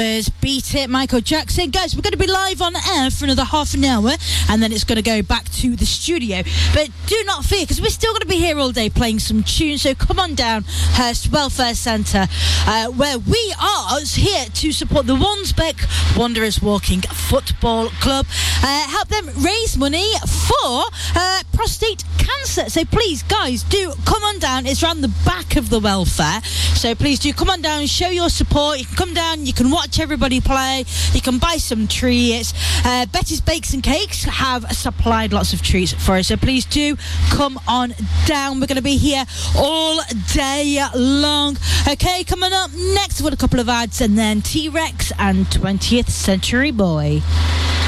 Beat It, Michael Jackson. Guys, we're going to be live on air for another half an hour, and then it's going to go back to the studio. But do not fear, because we're still going to be here all day playing some tunes. So come on down, Hurst Welfare Centre, where we are here to support the Wansbeck Wanderers Walking Football Club. Help them raise money for prostate cancer. So please, guys, do come on down. It's around the back of the welfare. So please do come on down, show your support. You can come down, you can watch everybody play, you can buy some treats. Betty's Bakes and Cakes have supplied lots of treats for us, so please do come on down. We're going to be here all day long. Okay, coming up next with a couple of ads, and then T-Rex and 20th Century Boy.